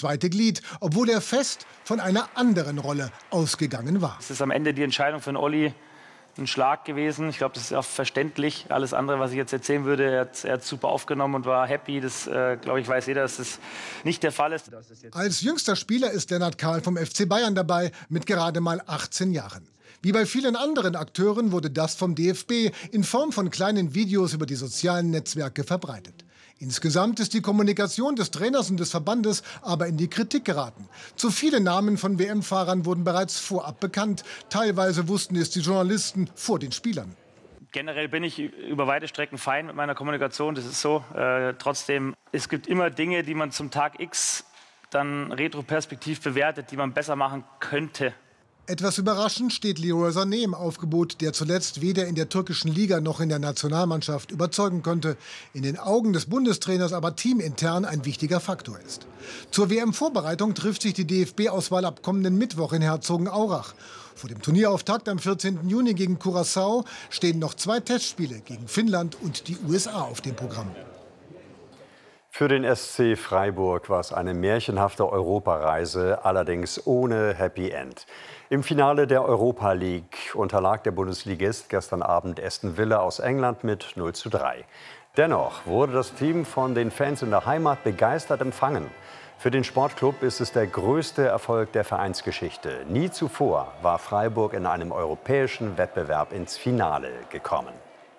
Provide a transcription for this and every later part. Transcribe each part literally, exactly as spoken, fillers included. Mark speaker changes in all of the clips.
Speaker 1: zweite Glied, obwohl er fest von einer anderen Rolle ausgegangen war.
Speaker 2: Es ist am Ende die Entscheidung für den Olli ein Schlag gewesen. Ich glaube, das ist auch verständlich. Alles andere, was ich jetzt erzählen würde, er hat, er hat super aufgenommen und war happy. Das, äh, glaube ich, weiß jeder, dass das nicht der Fall ist.
Speaker 1: Als jüngster Spieler ist Lennart Kahl vom F C Bayern dabei, mit gerade mal achtzehn Jahren. Wie bei vielen anderen Akteuren wurde das vom D F B in Form von kleinen Videos über die sozialen Netzwerke verbreitet. Insgesamt ist die Kommunikation des Trainers und des Verbandes aber in die Kritik geraten. Zu viele Namen von W M-Fahrern wurden bereits vorab bekannt. Teilweise wussten es die Journalisten vor den Spielern.
Speaker 2: Generell bin ich über weite Strecken fein mit meiner Kommunikation, das ist so. Äh, trotzdem, es gibt immer Dinge, die man zum Tag X dann retroperspektiv bewertet, die man besser machen könnte.
Speaker 1: Etwas überraschend steht Leroy Sané im Aufgebot, der zuletzt weder in der türkischen Liga noch in der Nationalmannschaft überzeugen konnte, in den Augen des Bundestrainers aber teamintern ein wichtiger Faktor ist. Zur W M-Vorbereitung trifft sich die D F B-Auswahl ab kommenden Mittwoch in Herzogenaurach. Vor dem Turnierauftakt am vierzehnten Juni gegen Curaçao stehen noch zwei Testspiele gegen Finnland und die U S A auf dem Programm.
Speaker 3: Für den S C Freiburg war es eine märchenhafte Europareise, allerdings ohne Happy End. Im Finale der Europa League unterlag der Bundesligist gestern Abend Aston Villa aus England mit null zu drei. Dennoch wurde das Team von den Fans in der Heimat begeistert empfangen. Für den Sportclub ist es der größte Erfolg der Vereinsgeschichte. Nie zuvor war Freiburg in einem europäischen Wettbewerb ins Finale gekommen.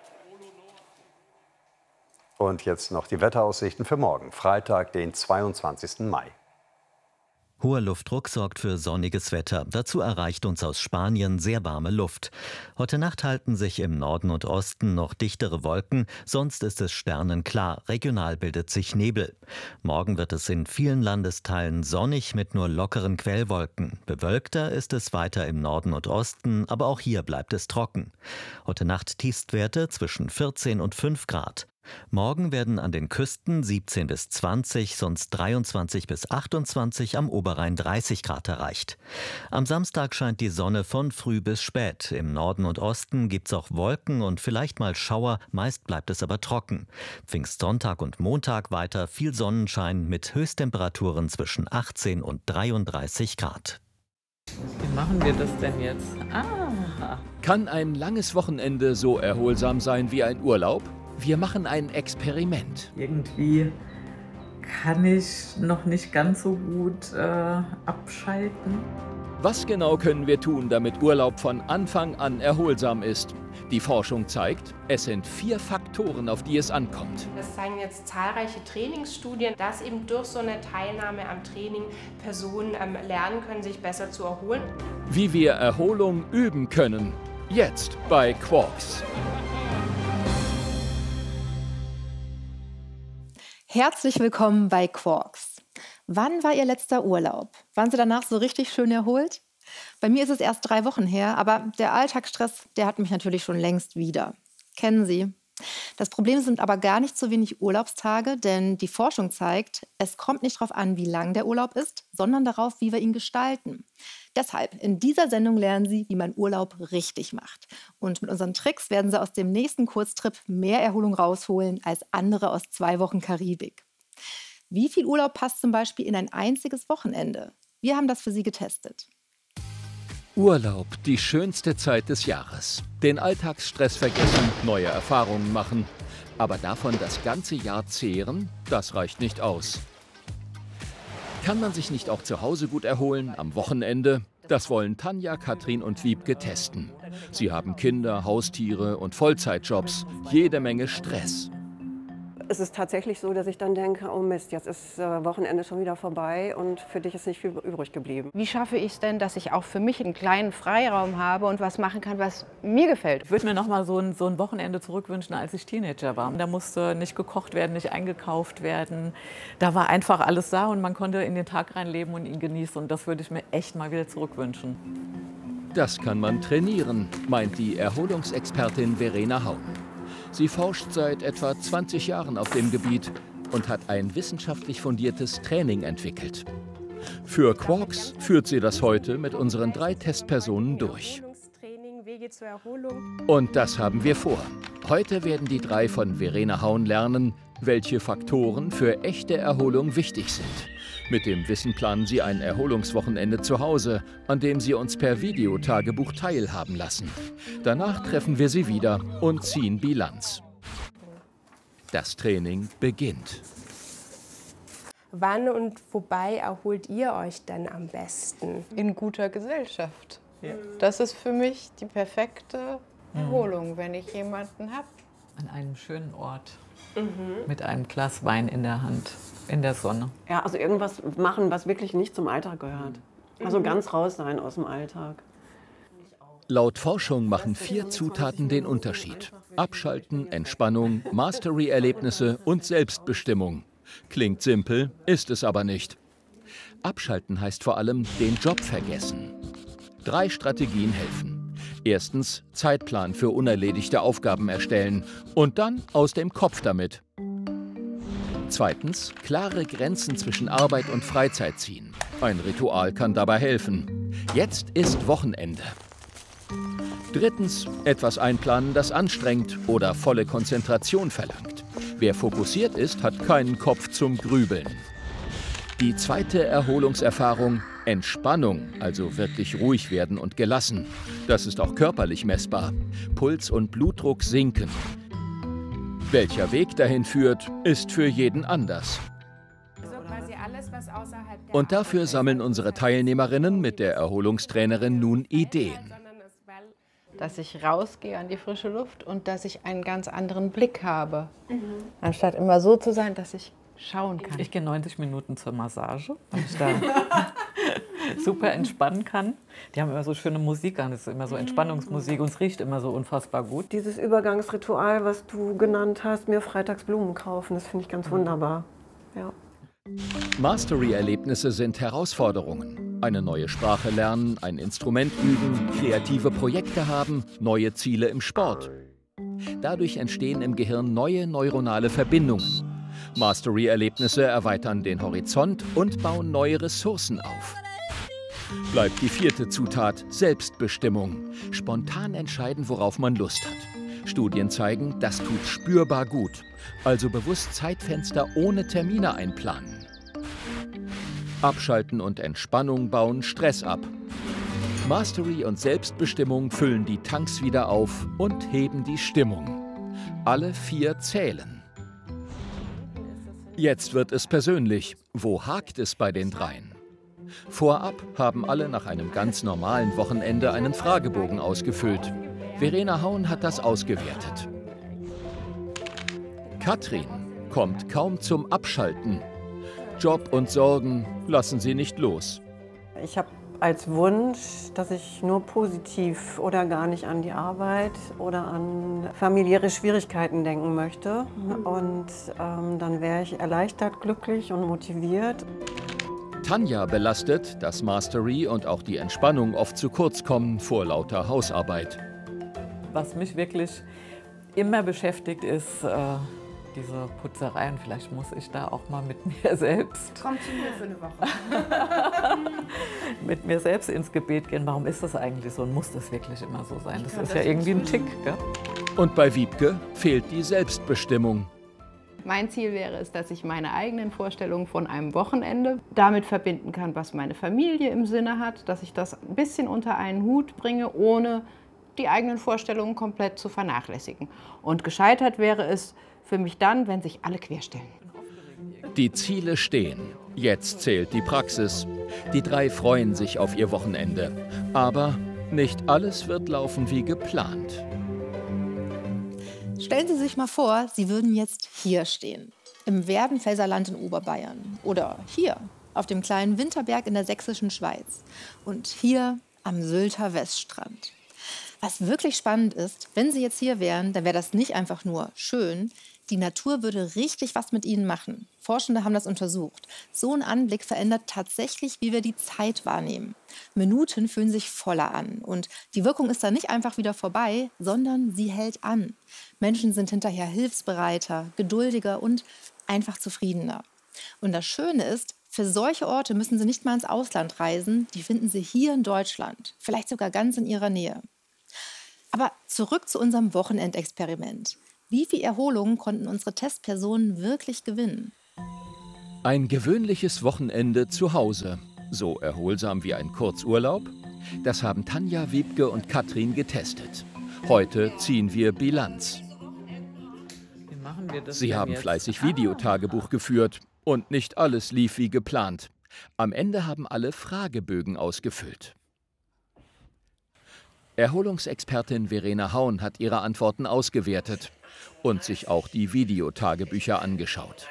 Speaker 3: Und jetzt noch die Wetteraussichten für morgen, Freitag, den zweiundzwanzigsten Mai.
Speaker 4: Hoher Luftdruck sorgt für sonniges Wetter. Dazu erreicht uns aus Spanien sehr warme Luft. Heute Nacht halten sich im Norden und Osten noch dichtere Wolken, sonst ist es sternenklar. Regional bildet sich Nebel. Morgen wird es in vielen Landesteilen sonnig mit nur lockeren Quellwolken. Bewölkter ist es weiter im Norden und Osten, aber auch hier bleibt es trocken. Heute Nacht Tiefstwerte zwischen vierzehn und fünf Grad. Morgen werden an den Küsten siebzehn bis zwanzig, sonst dreiundzwanzig bis achtundzwanzig, am Oberrhein dreißig Grad erreicht. Am Samstag scheint die Sonne von früh bis spät. Im Norden und Osten gibt's auch Wolken und vielleicht mal Schauer, meist bleibt es aber trocken. Pfingstsonntag und Montag weiter viel Sonnenschein mit Höchsttemperaturen zwischen achtzehn und dreiunddreißig Grad.
Speaker 5: Wie machen wir das denn jetzt? Ah.
Speaker 6: Kann ein langes Wochenende so erholsam sein wie ein Urlaub? Wir machen ein Experiment.
Speaker 5: Irgendwie kann ich noch nicht ganz so gut äh, abschalten.
Speaker 6: Was genau können wir tun, damit Urlaub von Anfang an erholsam ist? Die Forschung zeigt, es sind vier Faktoren, auf die es ankommt.
Speaker 7: Das zeigen jetzt zahlreiche Trainingsstudien, dass eben durch so eine Teilnahme am Training Personen ähm, lernen können, sich besser zu erholen.
Speaker 6: Wie wir Erholung üben können. Jetzt bei Quarks.
Speaker 8: Herzlich willkommen bei Quarks. Wann war Ihr letzter Urlaub? Waren Sie danach so richtig schön erholt? Bei mir ist es erst drei Wochen her, aber der Alltagsstress, der hat mich natürlich schon längst wieder. Kennen Sie? Das Problem sind aber gar nicht so wenig Urlaubstage, denn die Forschung zeigt, es kommt nicht darauf an, wie lang der Urlaub ist, sondern darauf, wie wir ihn gestalten. Deshalb, in dieser Sendung lernen Sie, wie man Urlaub richtig macht. Und mit unseren Tricks werden Sie aus dem nächsten Kurztrip mehr Erholung rausholen als andere aus zwei Wochen Karibik. Wie viel Urlaub passt zum Beispiel in ein einziges Wochenende? Wir haben das für Sie getestet.
Speaker 6: Urlaub, die schönste Zeit des Jahres. Den Alltagsstress vergessen, neue Erfahrungen machen. Aber davon das ganze Jahr zehren, das reicht nicht aus. Kann man sich nicht auch zu Hause gut erholen, am Wochenende? Das wollen Tanja, Katrin und Wiebke testen. Sie haben Kinder, Haustiere und Vollzeitjobs, jede Menge Stress.
Speaker 9: Es ist tatsächlich so, dass ich dann denke, oh Mist, jetzt ist äh, Wochenende schon wieder vorbei und für dich ist nicht viel übrig geblieben.
Speaker 7: Wie schaffe ich es denn, dass ich auch für mich einen kleinen Freiraum habe und was machen kann, was mir gefällt?
Speaker 5: Ich würde mir noch mal so ein, so ein Wochenende zurückwünschen, als ich Teenager war. Da musste nicht gekocht werden, nicht eingekauft werden. Da war einfach alles da und man konnte in den Tag reinleben und ihn genießen. Und das würde ich mir echt mal wieder zurückwünschen.
Speaker 6: Das kann man trainieren, meint die Erholungsexpertin Verena Haun. Sie forscht seit etwa zwanzig Jahren auf dem Gebiet und hat ein wissenschaftlich fundiertes Training entwickelt. Für Quarks führt sie das heute mit unseren drei Testpersonen durch. Und das haben wir vor. Heute werden die drei von Verena Haun lernen, welche Faktoren für echte Erholung wichtig sind. Mit dem Wissen planen sie ein Erholungswochenende zu Hause, an dem sie uns per Videotagebuch teilhaben lassen. Danach treffen wir sie wieder und ziehen Bilanz. Das Training beginnt.
Speaker 7: Wann und wobei erholt ihr euch denn am besten?
Speaker 10: In guter Gesellschaft. Ja. Das ist für mich die perfekte Erholung, wenn ich jemanden habe.
Speaker 5: An einem schönen Ort,
Speaker 9: Mhm.
Speaker 5: mit einem Glas Wein in der Hand, in der Sonne.
Speaker 9: Ja, also irgendwas machen, was wirklich nicht zum Alltag gehört. Also
Speaker 7: Mhm.
Speaker 9: ganz raus sein aus dem Alltag.
Speaker 6: Laut Forschung machen vier Zutaten den Unterschied. Abschalten, Entspannung, Mastery-Erlebnisse und Selbstbestimmung. Klingt simpel, ist es aber nicht. Abschalten heißt vor allem den Job vergessen. Drei Strategien helfen. Erstens Zeitplan für unerledigte Aufgaben erstellen und dann aus dem Kopf damit. Zweitens klare Grenzen zwischen Arbeit und Freizeit ziehen. Ein Ritual kann dabei helfen. Jetzt ist Wochenende. Drittens etwas einplanen, das anstrengt oder volle Konzentration verlangt. Wer fokussiert ist, hat keinen Kopf zum Grübeln. Die zweite Erholungserfahrung: Entspannung, also wirklich ruhig werden und gelassen. Das ist auch körperlich messbar. Puls und Blutdruck sinken. Welcher Weg dahin führt, ist für jeden anders. Und dafür sammeln unsere Teilnehmerinnen mit der Erholungstrainerin nun Ideen.
Speaker 10: Dass ich rausgehe an die frische Luft und dass ich einen ganz anderen Blick habe. Mhm. Anstatt immer so zu sein, dass ich schauen kann.
Speaker 5: Ich gehe neunzig Minuten zur Massage, weil ich da super entspannen kann. Die haben immer so schöne Musik an, es ist immer so Entspannungsmusik und es riecht immer so unfassbar gut.
Speaker 9: Dieses Übergangsritual, was du genannt hast, mir freitags Blumen kaufen, das finde ich ganz wunderbar. Ja.
Speaker 6: Mastery-Erlebnisse sind Herausforderungen. Eine neue Sprache lernen, ein Instrument üben, kreative Projekte haben, neue Ziele im Sport. Dadurch entstehen im Gehirn neue neuronale Verbindungen. Mastery-Erlebnisse erweitern den Horizont und bauen neue Ressourcen auf. Bleibt die vierte Zutat: Selbstbestimmung. Spontan entscheiden, worauf man Lust hat. Studien zeigen, das tut spürbar gut. Also bewusst Zeitfenster ohne Termine einplanen. Abschalten und Entspannung bauen Stress ab. Mastery und Selbstbestimmung füllen die Tanks wieder auf und heben die Stimmung. Alle vier zählen. Jetzt wird es persönlich. Wo hakt es bei den dreien? Vorab haben alle nach einem ganz normalen Wochenende einen Fragebogen ausgefüllt. Verena Haun hat das ausgewertet. Katrin kommt kaum zum Abschalten. Job und Sorgen lassen sie nicht los.
Speaker 9: Ich habe als Wunsch, dass ich nur positiv oder gar nicht an die Arbeit oder an familiäre Schwierigkeiten denken möchte. Und ähm, dann wäre ich erleichtert, glücklich und motiviert.
Speaker 6: Tanja belastet, dass Mastery und auch die Entspannung oft zu kurz kommen vor lauter Hausarbeit.
Speaker 5: Was mich wirklich immer beschäftigt, ist äh, diese Putzerei. Und vielleicht muss ich da auch mal mit mir selbst...
Speaker 7: Komm zu mir für eine Woche.
Speaker 5: mit mir selbst ins Gebet gehen. Warum ist das eigentlich so und muss das wirklich immer so sein? Das ist
Speaker 10: das
Speaker 5: ja irgendwie ein Tick. Gell?
Speaker 6: Und bei Wiebke fehlt die Selbstbestimmung.
Speaker 10: Mein Ziel wäre es, dass ich meine eigenen Vorstellungen von einem Wochenende damit verbinden kann, was meine Familie im Sinne hat, dass ich das ein bisschen unter einen Hut bringe, ohne die eigenen Vorstellungen komplett zu vernachlässigen. Und gescheitert wäre es für mich dann, wenn sich alle querstellen.
Speaker 6: Die Ziele stehen. Jetzt zählt die Praxis. Die drei freuen sich auf ihr Wochenende. Aber nicht alles wird laufen wie geplant.
Speaker 8: Stellen Sie sich mal vor, Sie würden jetzt hier stehen, im Werdenfelser Land in Oberbayern oder hier auf dem kleinen Winterberg in der sächsischen Schweiz und hier am Sylter Weststrand. Was wirklich spannend ist, wenn Sie jetzt hier wären, dann wäre das nicht einfach nur schön, die Natur würde richtig was mit Ihnen machen. Forschende haben das untersucht. So ein Anblick verändert tatsächlich, wie wir die Zeit wahrnehmen. Minuten fühlen sich voller an und die Wirkung ist dann nicht einfach wieder vorbei, sondern sie hält an. Menschen sind hinterher hilfsbereiter, geduldiger und einfach zufriedener. Und das Schöne ist, für solche Orte müssen Sie nicht mal ins Ausland reisen, die finden Sie hier in Deutschland, vielleicht sogar ganz in Ihrer Nähe. Aber zurück zu unserem Wochenendexperiment. Wie viel Erholung konnten unsere Testpersonen wirklich gewinnen?
Speaker 6: Ein gewöhnliches Wochenende zu Hause. So erholsam wie ein Kurzurlaub? Das haben Tanja, Wiebke und Katrin getestet. Heute ziehen wir Bilanz.
Speaker 5: Wie machen wir das
Speaker 6: Sie
Speaker 5: denn
Speaker 6: haben
Speaker 5: jetzt?
Speaker 6: fleißig Videotagebuch geführt und nicht alles lief wie geplant. Am Ende haben alle Fragebögen ausgefüllt. Erholungsexpertin Verena Haun hat ihre Antworten ausgewertet und sich auch die Videotagebücher angeschaut.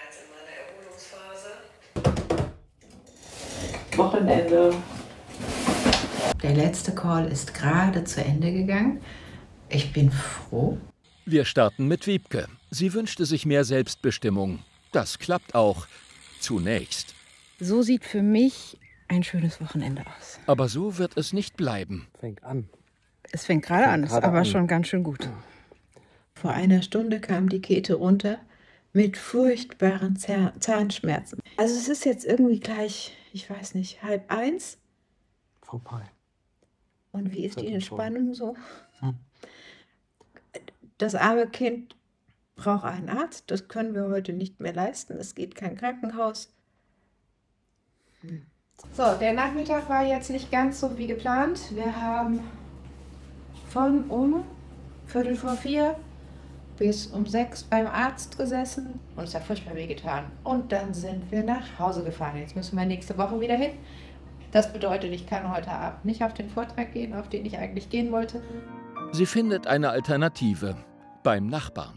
Speaker 5: Wochenende.
Speaker 11: Der letzte Call ist gerade zu Ende gegangen. Ich bin froh.
Speaker 6: Wir starten mit Wiebke. Sie wünschte sich mehr Selbstbestimmung. Das klappt auch. Zunächst.
Speaker 10: So sieht für mich ein schönes Wochenende aus.
Speaker 6: Aber so wird es nicht bleiben.
Speaker 12: Fängt an.
Speaker 10: Es fängt gerade an, ist aber an. Schon ganz schön gut.
Speaker 11: Vor einer Stunde kam die Käthe runter mit furchtbaren Zahn- Zahnschmerzen. Also es ist jetzt irgendwie gleich, ich weiß nicht, halb eins.
Speaker 12: Vorbei.
Speaker 11: Und wie ist die Entspannung so?
Speaker 12: Hm.
Speaker 11: Das arme Kind braucht einen Arzt. Das können wir heute nicht mehr leisten. Es geht kein Krankenhaus. Hm.
Speaker 13: So, der Nachmittag war jetzt nicht ganz so wie geplant. Wir haben von um Viertel vor vier bis um sechs beim Arzt gesessen und es hat furchtbar wehgetan. Und dann sind wir nach Hause gefahren. Jetzt müssen wir nächste Woche wieder hin. Das bedeutet, ich kann heute Abend nicht auf den Vortrag gehen, auf den ich eigentlich gehen wollte.
Speaker 6: Sie findet eine Alternative beim Nachbarn.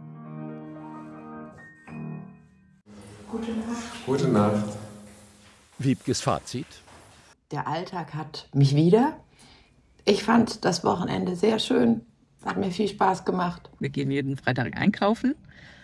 Speaker 13: Gute Nacht.
Speaker 12: Gute Nacht.
Speaker 6: Wiebkes Fazit.
Speaker 11: Der Alltag hat mich wieder. Ich fand das Wochenende sehr schön. Hat mir viel Spaß gemacht.
Speaker 5: Wir gehen jeden Freitag einkaufen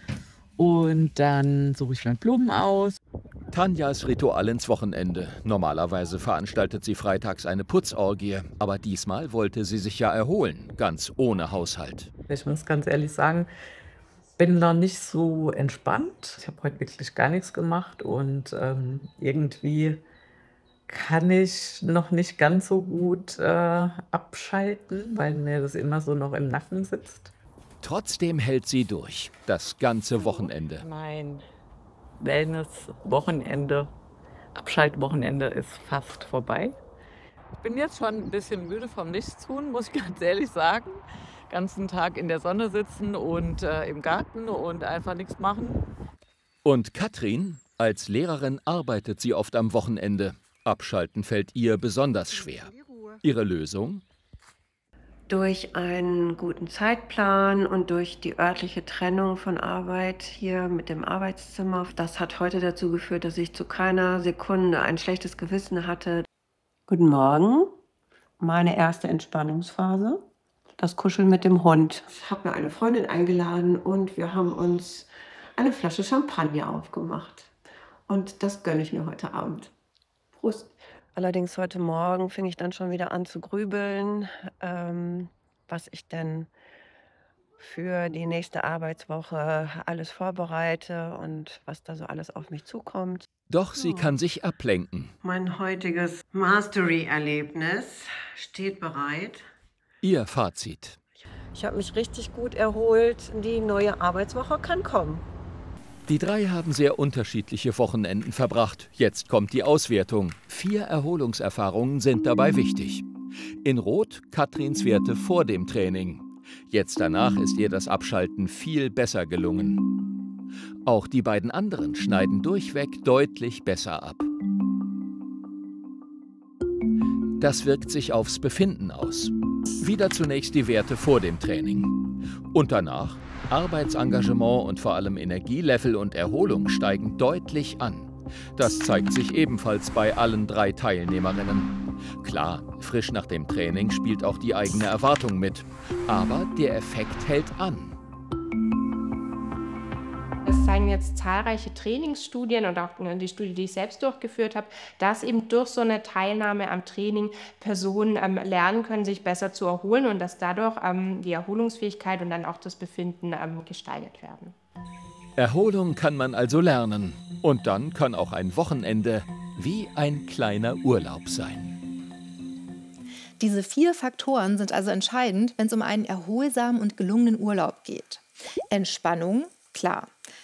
Speaker 5: und dann suche ich mir Blumen aus.
Speaker 6: Tanjas Ritual ins Wochenende. Normalerweise veranstaltet sie freitags eine Putzorgie, aber diesmal wollte sie sich ja erholen, ganz ohne Haushalt.
Speaker 5: Ich muss ganz ehrlich sagen, bin noch nicht so entspannt. Ich habe heute wirklich gar nichts gemacht und ähm, irgendwie kann ich noch nicht ganz so gut äh, abschalten, weil mir das immer so noch im Nacken sitzt.
Speaker 6: Trotzdem hält sie durch, das ganze Wochenende.
Speaker 5: Mein Wellness-Wochenende, Abschaltwochenende ist fast vorbei. Ich bin jetzt schon ein bisschen müde vom Nichtstun, muss ich ganz ehrlich sagen. Den ganzen Tag in der Sonne sitzen und äh, im Garten und einfach nichts machen.
Speaker 6: Und Katrin, als Lehrerin arbeitet sie oft am Wochenende. Abschalten fällt ihr besonders schwer. Ihre Lösung?
Speaker 9: Durch einen guten Zeitplan und durch die örtliche Trennung von Arbeit hier mit dem Arbeitszimmer. Das hat heute dazu geführt, dass ich zu keiner Sekunde ein schlechtes Gewissen hatte. Guten Morgen, meine erste Entspannungsphase. Das Kuscheln mit dem Hund. Ich habe mir eine Freundin eingeladen und wir haben uns eine Flasche Champagner aufgemacht. Und das gönne ich mir heute Abend. Prost. Allerdings heute Morgen fing ich dann schon wieder an zu grübeln, ähm, was ich denn für die nächste Arbeitswoche alles vorbereite und was da so alles auf mich zukommt.
Speaker 6: Doch sie kann sich ablenken.
Speaker 9: Mein heutiges Mastery-Erlebnis steht bereit.
Speaker 6: Ihr Fazit.
Speaker 9: Ich habe mich richtig gut erholt. Die neue Arbeitswoche kann kommen.
Speaker 6: Die drei haben sehr unterschiedliche Wochenenden verbracht. Jetzt kommt die Auswertung. Vier Erholungserfahrungen sind dabei wichtig. In Rot Katrins Werte vor dem Training. Jetzt danach ist ihr das Abschalten viel besser gelungen. Auch die beiden anderen schneiden durchweg deutlich besser ab. Das wirkt sich aufs Befinden aus. Wieder zunächst die Werte vor dem Training. Und danach Arbeitsengagement und vor allem Energielevel und Erholung steigen deutlich an. Das zeigt sich ebenfalls bei allen drei Teilnehmerinnen. Klar, frisch nach dem Training spielt auch die eigene Erwartung mit. Aber der Effekt hält an.
Speaker 7: Es zeigen jetzt zahlreiche Trainingsstudien und auch die Studie, die ich selbst durchgeführt habe, dass eben durch so eine Teilnahme am Training Personen ähm, lernen können, sich besser zu erholen und dass dadurch ähm, die Erholungsfähigkeit und dann auch das Befinden ähm, gesteigert werden.
Speaker 6: Erholung kann man also lernen. Und dann kann auch ein Wochenende wie ein kleiner Urlaub sein.
Speaker 8: Diese vier Faktoren sind also entscheidend, wenn es um einen erholsamen und gelungenen Urlaub geht. Entspannung, klar.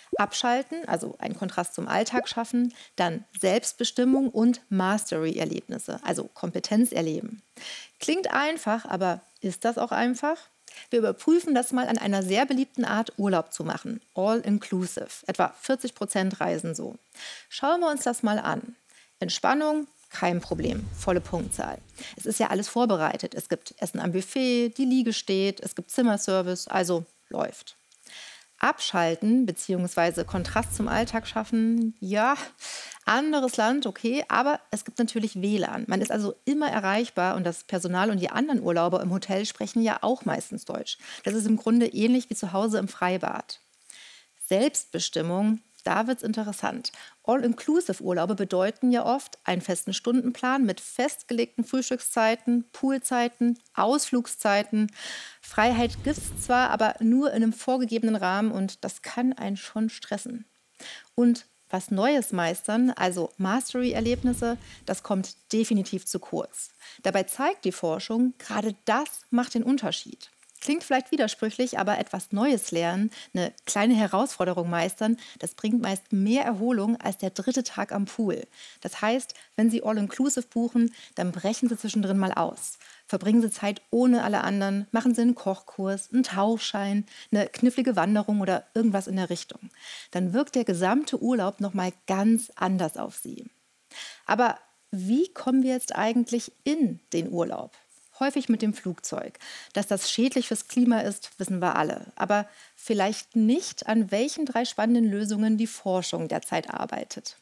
Speaker 8: Abschalten, also einen Kontrast zum Alltag schaffen, dann Selbstbestimmung und Mastery-Erlebnisse, also Kompetenz erleben. Klingt einfach, aber ist das auch einfach? Wir überprüfen das mal an einer sehr beliebten Art, Urlaub zu machen. All-inclusive. Etwa vierzig Prozent reisen so. Schauen wir uns das mal an. Entspannung, kein Problem. Volle Punktzahl. Es ist ja alles vorbereitet. Es gibt Essen am Buffet, die Liege steht, es gibt Zimmerservice, also läuft. Abschalten bzw. Kontrast zum Alltag schaffen, ja, anderes Land, okay, aber es gibt natürlich W L A N. Man ist also immer erreichbar und das Personal und die anderen Urlauber im Hotel sprechen ja auch meistens Deutsch. Das ist im Grunde ähnlich wie zu Hause im Freibad. Selbstbestimmung, da wird's interessant. All-Inclusive-Urlaube bedeuten ja oft einen festen Stundenplan mit festgelegten Frühstückszeiten, Poolzeiten, Ausflugszeiten. Freiheit gibt's zwar, aber nur in einem vorgegebenen Rahmen und das kann einen schon stressen. Und was Neues meistern, also Mastery-Erlebnisse, das kommt definitiv zu kurz. Dabei zeigt die Forschung, gerade das macht den Unterschied. Klingt vielleicht widersprüchlich, aber etwas Neues lernen, eine kleine Herausforderung meistern, das bringt meist mehr Erholung als der dritte Tag am Pool. Das heißt, wenn Sie All-Inclusive buchen, dann brechen Sie zwischendrin mal aus. Verbringen Sie Zeit ohne alle anderen, machen Sie einen Kochkurs, einen Tauchschein, eine knifflige Wanderung oder irgendwas in der Richtung. Dann wirkt der gesamte Urlaub nochmal ganz anders auf Sie. Aber wie kommen wir jetzt eigentlich in den Urlaub? Häufig mit dem Flugzeug. Dass das schädlich fürs Klima ist, wissen wir alle. Aber vielleicht nicht, an welchen drei spannenden Lösungen die Forschung derzeit arbeitet.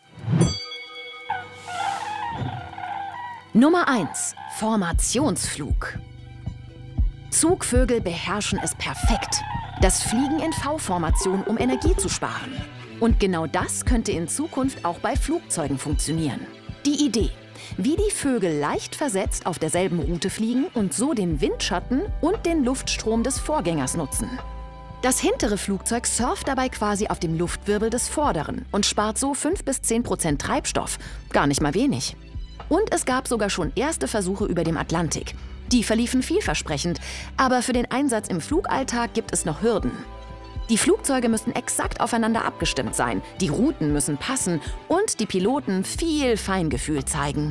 Speaker 12: Nummer eins. Formationsflug. Zugvögel beherrschen es perfekt. Das Fliegen in V-Formation, um Energie zu sparen. Und genau das könnte in Zukunft auch bei Flugzeugen funktionieren. Die Idee: wie die Vögel leicht versetzt auf derselben Route fliegen und so den Windschatten und den Luftstrom des Vorgängers nutzen. Das hintere Flugzeug surft dabei quasi auf dem Luftwirbel des vorderen und spart so fünf bis zehn Prozent Treibstoff. Gar nicht mal wenig. Und es gab sogar schon erste Versuche über dem Atlantik. Die verliefen vielversprechend, aber für den Einsatz im Flugalltag gibt es noch Hürden. Die Flugzeuge müssen exakt aufeinander abgestimmt sein, die Routen müssen passen und die Piloten viel Feingefühl zeigen.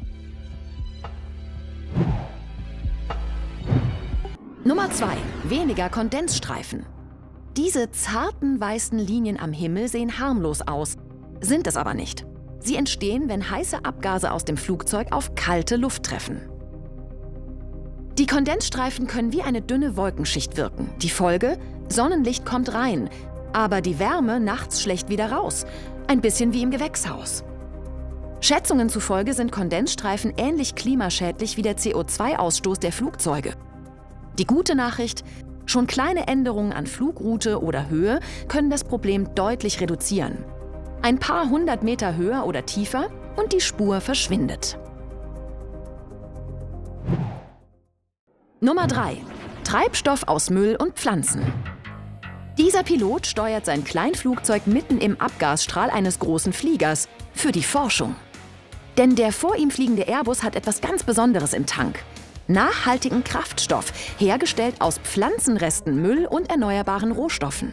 Speaker 12: Nummer zwei. Weniger Kondensstreifen. Diese zarten weißen Linien am Himmel sehen harmlos aus, sind es aber nicht. Sie entstehen, wenn heiße Abgase aus dem Flugzeug auf kalte Luft treffen. Die Kondensstreifen können wie eine dünne Wolkenschicht wirken. Die Folge: Sonnenlicht kommt rein, aber die Wärme nachts schlecht wieder raus. Ein bisschen wie im Gewächshaus. Schätzungen zufolge sind Kondensstreifen ähnlich klimaschädlich wie der C O zwei Ausstoß der Flugzeuge. Die gute Nachricht: schon kleine Änderungen an Flugroute oder Höhe können das Problem deutlich reduzieren. Ein paar hundert Meter höher oder tiefer und die Spur verschwindet. Nummer drei. Treibstoff aus Müll und Pflanzen. Dieser Pilot steuert sein Kleinflugzeug mitten im Abgasstrahl eines großen Fliegers für die Forschung. Denn der vor ihm fliegende Airbus hat etwas ganz Besonderes im Tank: nachhaltigen Kraftstoff, hergestellt aus Pflanzenresten, Müll und erneuerbaren Rohstoffen.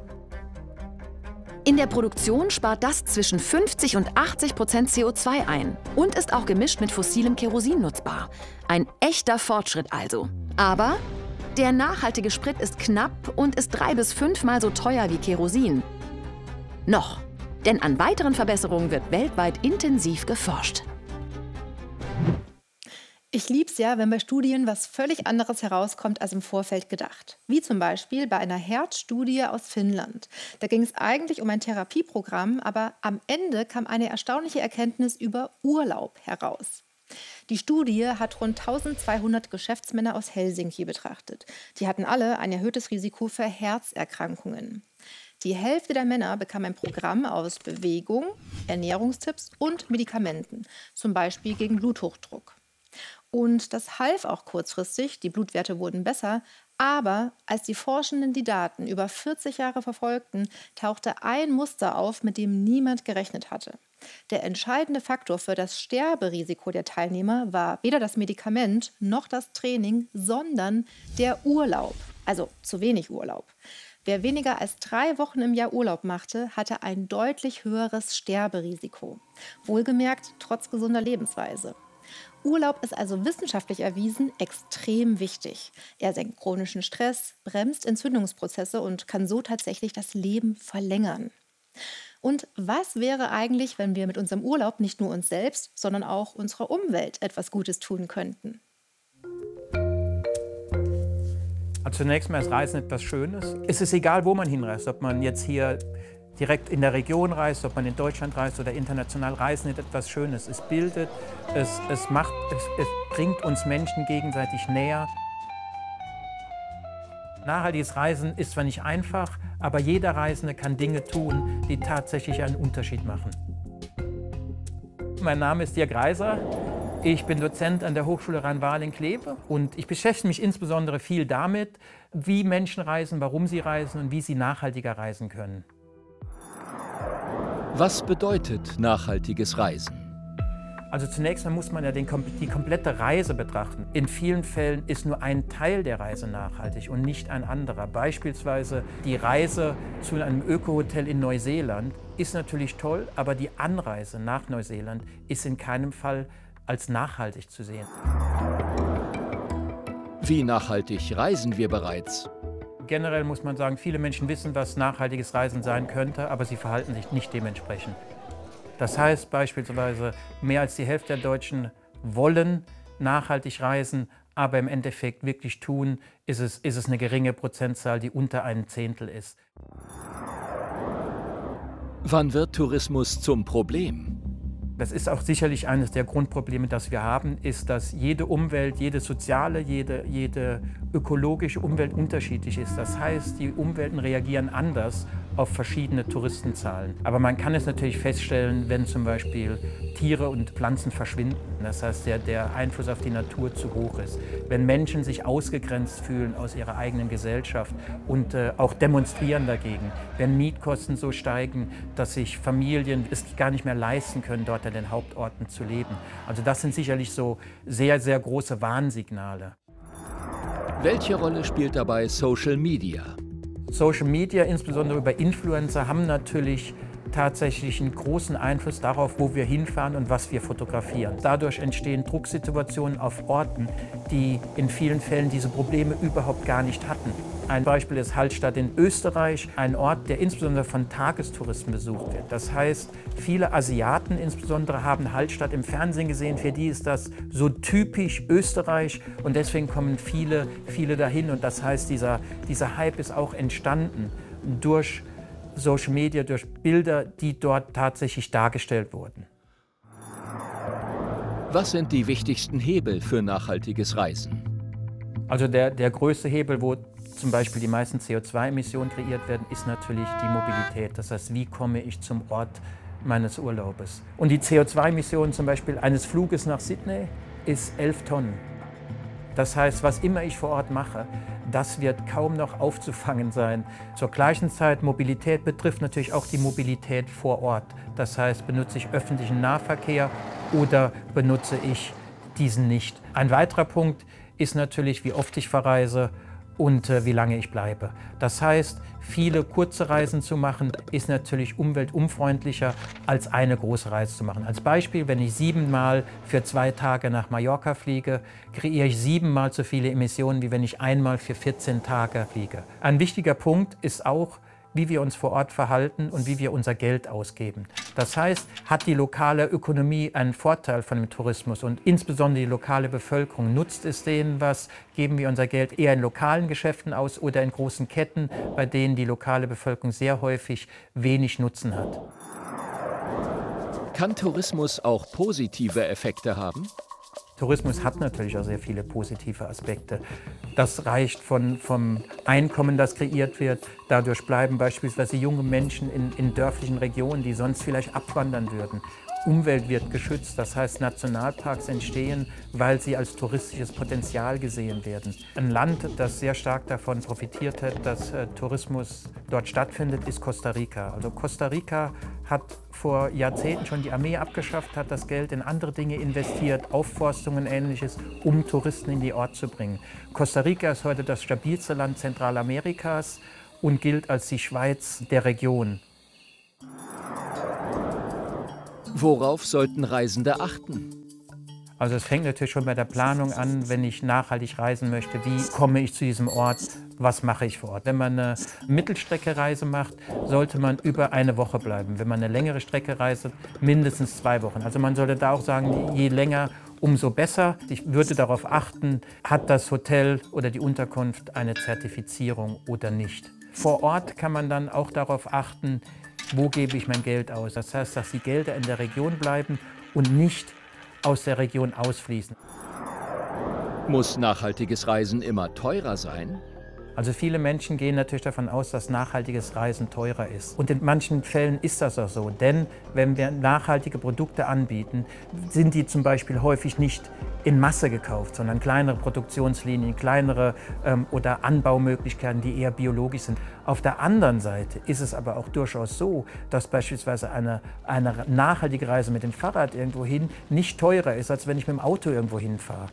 Speaker 12: In der Produktion spart das zwischen fünfzig und achtzig Prozent C O zwei ein und ist auch gemischt mit fossilem Kerosin nutzbar. Ein echter Fortschritt also. Aber der nachhaltige Sprit ist knapp und ist drei bis fünfmal so teuer wie Kerosin. Noch. Denn an weiteren Verbesserungen wird weltweit intensiv geforscht.
Speaker 8: Ich lieb's ja, wenn bei Studien was völlig anderes herauskommt als im Vorfeld gedacht. Wie zum Beispiel bei einer Herzstudie aus Finnland. Da ging es eigentlich um ein Therapieprogramm, aber am Ende kam eine erstaunliche Erkenntnis über Urlaub heraus. Die Studie hat rund eintausendzweihundert Geschäftsmänner aus Helsinki betrachtet. Die hatten alle ein erhöhtes Risiko für Herzerkrankungen. Die Hälfte der Männer bekam ein Programm aus Bewegung, Ernährungstipps und Medikamenten, zum Beispiel gegen Bluthochdruck. Und das half auch kurzfristig, die Blutwerte wurden besser, aber als die Forschenden die Daten über vierzig Jahre verfolgten, tauchte ein Muster auf, mit dem niemand gerechnet hatte. Der entscheidende Faktor für das Sterberisiko der Teilnehmer war weder das Medikament noch das Training, sondern der Urlaub, also zu wenig Urlaub. Wer weniger als drei Wochen im Jahr Urlaub machte, hatte ein deutlich höheres Sterberisiko. Wohlgemerkt trotz gesunder Lebensweise. Urlaub ist also wissenschaftlich erwiesen extrem wichtig. Er senkt chronischen Stress, bremst Entzündungsprozesse und kann so tatsächlich das Leben verlängern. Und was wäre eigentlich, wenn wir mit unserem Urlaub nicht nur uns selbst, sondern auch unserer Umwelt etwas Gutes tun könnten?
Speaker 14: Also zunächst mal ist Reisen etwas Schönes. Es ist egal, wo man hinreist, ob man jetzt hier direkt in der Region reist, ob man in Deutschland reist oder international. Reisen ist etwas Schönes. Es bildet, es, es, macht, es, es bringt uns Menschen gegenseitig näher. Nachhaltiges Reisen ist zwar nicht einfach, aber jeder Reisende kann Dinge tun, die tatsächlich einen Unterschied machen. Mein Name ist Dirk Reiser. Ich bin Dozent an der Hochschule Rhein-Waal in Kleve und ich beschäftige mich insbesondere viel damit, wie Menschen reisen, warum sie reisen und wie sie nachhaltiger reisen können.
Speaker 6: Was bedeutet nachhaltiges Reisen?
Speaker 14: Also zunächst mal muss man ja den, die komplette Reise betrachten. In vielen Fällen ist nur ein Teil der Reise nachhaltig und nicht ein anderer. Beispielsweise die Reise zu einem Öko-Hotel in Neuseeland ist natürlich toll, aber die Anreise nach Neuseeland ist in keinem Fall als nachhaltig zu sehen.
Speaker 6: Wie nachhaltig reisen wir bereits?
Speaker 14: Generell muss man sagen, viele Menschen wissen, was nachhaltiges Reisen sein könnte, aber sie verhalten sich nicht dementsprechend. Das heißt beispielsweise, mehr als die Hälfte der Deutschen wollen nachhaltig reisen, aber im Endeffekt wirklich tun, ist es, ist es eine geringe Prozentzahl, die unter einem Zehntel ist.
Speaker 6: Wann wird Tourismus zum Problem?
Speaker 14: Das ist auch sicherlich eines der Grundprobleme, das wir haben, ist, dass jede Umwelt, jede soziale, jede, jede ökologische Umwelt unterschiedlich ist. Das heißt, die Umwelten reagieren anders auf verschiedene Touristenzahlen. Aber man kann es natürlich feststellen, wenn zum Beispiel Tiere und Pflanzen verschwinden. Das heißt, der, der Einfluss auf die Natur zu hoch ist. Wenn Menschen sich ausgegrenzt fühlen aus ihrer eigenen Gesellschaft und äh, auch demonstrieren dagegen. Wenn Mietkosten so steigen, dass sich Familien es gar nicht mehr leisten können, dort an den Hauptorten zu leben. Also das sind sicherlich so sehr, sehr große Warnsignale.
Speaker 6: Welche Rolle spielt dabei Social Media?
Speaker 14: Social Media, insbesondere über Influencer, haben natürlich tatsächlich einen großen Einfluss darauf, wo wir hinfahren und was wir fotografieren. Dadurch entstehen Drucksituationen auf Orten, die in vielen Fällen diese Probleme überhaupt gar nicht hatten. Ein Beispiel ist Hallstatt in Österreich, ein Ort, der insbesondere von Tagestouristen besucht wird. Das heißt, viele Asiaten insbesondere haben Hallstatt im Fernsehen gesehen. Für die ist das so typisch Österreich und deswegen kommen viele, viele dahin. Und das heißt, dieser, dieser Hype ist auch entstanden durch Social Media, durch Bilder, die dort tatsächlich dargestellt wurden.
Speaker 6: Was sind die wichtigsten Hebel für nachhaltiges Reisen?
Speaker 14: Also der, der größte Hebel, wo zum Beispiel die meisten C O zwei Emissionen kreiert werden, ist natürlich die Mobilität. Das heißt, wie komme ich zum Ort meines Urlaubes? Und die C O zwei Emissionen zum Beispiel eines Fluges nach Sydney ist elf Tonnen. Das heißt, was immer ich vor Ort mache, das wird kaum noch aufzufangen sein. Zur gleichen Zeit, Mobilität betrifft natürlich auch die Mobilität vor Ort. Das heißt, benutze ich öffentlichen Nahverkehr oder benutze ich diesen nicht. Ein weiterer Punkt ist natürlich, wie oft ich verreise und äh, wie lange ich bleibe. Das heißt, viele kurze Reisen zu machen, ist natürlich umweltunfreundlicher, als eine große Reise zu machen. Als Beispiel, wenn ich siebenmal für zwei Tage nach Mallorca fliege, kreiere ich siebenmal so viele Emissionen, wie wenn ich einmal für vierzehn Tage fliege. Ein wichtiger Punkt ist auch, wie wir uns vor Ort verhalten und wie wir unser Geld ausgeben. Das heißt, hat die lokale Ökonomie einen Vorteil von dem Tourismus und insbesondere die lokale Bevölkerung, nutzt es denen was, geben wir unser Geld eher in lokalen Geschäften aus oder in großen Ketten, bei denen die lokale Bevölkerung sehr häufig wenig Nutzen hat.
Speaker 6: Kann Tourismus auch positive Effekte haben?
Speaker 14: Tourismus hat natürlich auch sehr viele positive Aspekte. Das reicht von, vom Einkommen, das kreiert wird. Dadurch bleiben beispielsweise junge Menschen in, in dörflichen Regionen, die sonst vielleicht abwandern würden. Umwelt wird geschützt, das heißt Nationalparks entstehen, weil sie als touristisches Potenzial gesehen werden. Ein Land, das sehr stark davon profitiert hat, dass äh, Tourismus dort stattfindet, ist Costa Rica. Also Costa Rica hat vor Jahrzehnten schon die Armee abgeschafft, hat das Geld in andere Dinge investiert, Aufforstung und Ähnliches, um Touristen in die Ort zu bringen. Costa Rica ist heute das stabilste Land Zentralamerikas und gilt als die Schweiz der Region.
Speaker 6: Worauf sollten Reisende achten?
Speaker 14: Also es fängt natürlich schon bei der Planung an, wenn ich nachhaltig reisen möchte. Wie komme ich zu diesem Ort? Was mache ich vor Ort? Wenn man eine Mittelstrecke-Reise macht, sollte man über eine Woche bleiben. Wenn man eine längere Strecke reist, mindestens zwei Wochen. Also man sollte da auch sagen, je länger, umso besser. Ich würde darauf achten, hat das Hotel oder die Unterkunft eine Zertifizierung oder nicht. Vor Ort kann man dann auch darauf achten, wo gebe ich mein Geld aus. Das heißt, dass die Gelder in der Region bleiben und nicht aus der Region ausfließen.
Speaker 6: Muss nachhaltiges Reisen immer teurer sein?
Speaker 14: Also viele Menschen gehen natürlich davon aus, dass nachhaltiges Reisen teurer ist. Und in manchen Fällen ist das auch so. Denn wenn wir nachhaltige Produkte anbieten, sind die zum Beispiel häufig nicht in Masse gekauft, sondern kleinere Produktionslinien, kleinere ähm, oder Anbaumöglichkeiten, die eher biologisch sind. Auf der anderen Seite ist es aber auch durchaus so, dass beispielsweise eine, eine nachhaltige Reise mit dem Fahrrad irgendwo hin nicht teurer ist, als wenn ich mit dem Auto irgendwo hinfahre.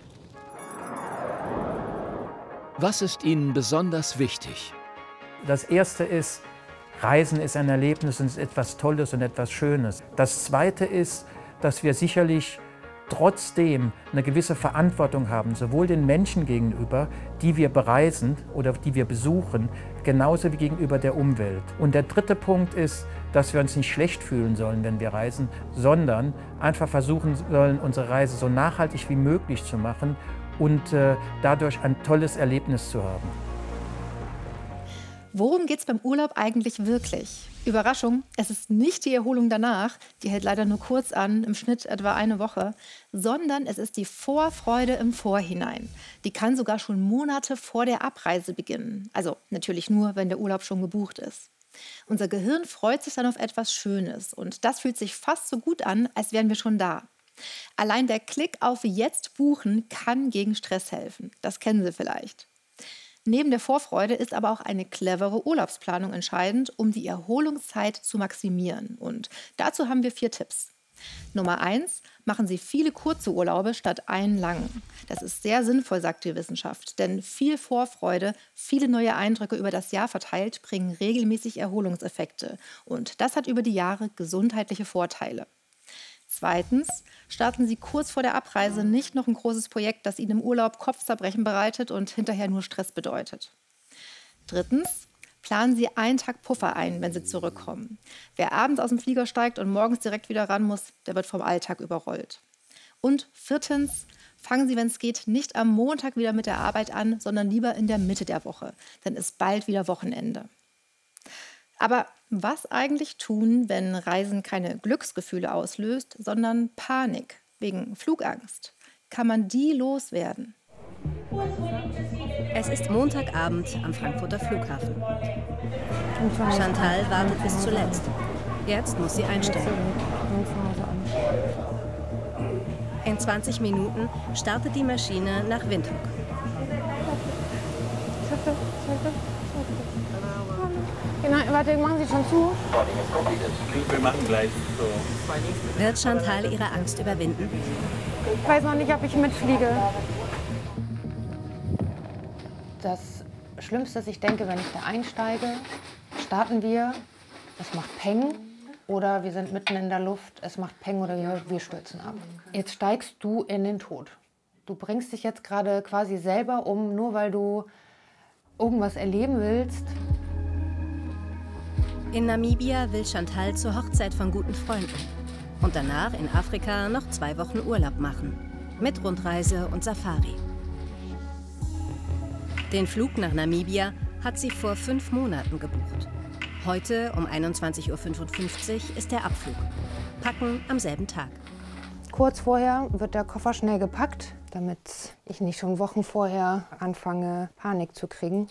Speaker 6: Was ist Ihnen besonders wichtig?
Speaker 14: Das Erste ist, Reisen ist ein Erlebnis und ist etwas Tolles und etwas Schönes. Das Zweite ist, dass wir sicherlich trotzdem eine gewisse Verantwortung haben, sowohl den Menschen gegenüber, die wir bereisen oder die wir besuchen, genauso wie gegenüber der Umwelt. Und der dritte Punkt ist, dass wir uns nicht schlecht fühlen sollen, wenn wir reisen, sondern einfach versuchen sollen, unsere Reise so nachhaltig wie möglich zu machen und äh, dadurch ein tolles Erlebnis zu haben.
Speaker 8: Worum geht es beim Urlaub eigentlich wirklich? Überraschung, es ist nicht die Erholung danach, die hält leider nur kurz an, im Schnitt etwa eine Woche, sondern es ist die Vorfreude im Vorhinein. Die kann sogar schon Monate vor der Abreise beginnen. Also natürlich nur, wenn der Urlaub schon gebucht ist. Unser Gehirn freut sich dann auf etwas Schönes und das fühlt sich fast so gut an, als wären wir schon da. Allein der Klick auf Jetzt buchen kann gegen Stress helfen. Das kennen Sie vielleicht. Neben der Vorfreude ist aber auch eine clevere Urlaubsplanung entscheidend, um die Erholungszeit zu maximieren. Und dazu haben wir vier Tipps. Nummer eins, machen Sie viele kurze Urlaube statt einen langen. Das ist sehr sinnvoll, sagt die Wissenschaft, denn viel Vorfreude, viele neue Eindrücke über das Jahr verteilt, bringen regelmäßig Erholungseffekte. Und das hat über die Jahre gesundheitliche Vorteile. Zweitens, starten Sie kurz vor der Abreise nicht noch ein großes Projekt, das Ihnen im Urlaub Kopfzerbrechen bereitet und hinterher nur Stress bedeutet. Drittens, planen Sie einen Tag Puffer ein, wenn Sie zurückkommen. Wer abends aus dem Flieger steigt und morgens direkt wieder ran muss, der wird vom Alltag überrollt. Und viertens, fangen Sie, wenn es geht, nicht am Montag wieder mit der Arbeit an, sondern lieber in der Mitte der Woche. Dann ist bald wieder Wochenende. Aber was eigentlich tun, wenn Reisen keine Glücksgefühle auslöst, sondern Panik wegen Flugangst? Kann man die loswerden?
Speaker 15: Es ist Montagabend am Frankfurter Flughafen. Chantal wartet bis zuletzt. Jetzt muss sie einsteigen. In zwanzig Minuten startet die Maschine nach Windhoek.
Speaker 16: Genau, warte, machen Sie schon zu?
Speaker 17: Wir machen gleich so.
Speaker 15: Wird Chantal ihre Angst überwinden?
Speaker 16: Ich weiß noch nicht, ob ich mitfliege.
Speaker 18: Das Schlimmste ist, ich denke, wenn ich da einsteige, starten wir, es macht Peng oder wir sind mitten in der Luft, es macht Peng oder wir, wir stürzen ab. Jetzt steigst du in den Tod. Du bringst dich jetzt gerade quasi selber um, nur weil du irgendwas erleben willst.
Speaker 15: In Namibia will Chantal zur Hochzeit von guten Freunden und danach in Afrika noch zwei Wochen Urlaub machen, mit Rundreise und Safari. Den Flug nach Namibia hat sie vor fünf Monaten gebucht. Heute um einundzwanzig Uhr fünfundfünfzig ist der Abflug. Packen am selben Tag.
Speaker 18: Kurz vorher wird der Koffer schnell gepackt, damit ich nicht schon Wochen vorher anfange, Panik zu kriegen.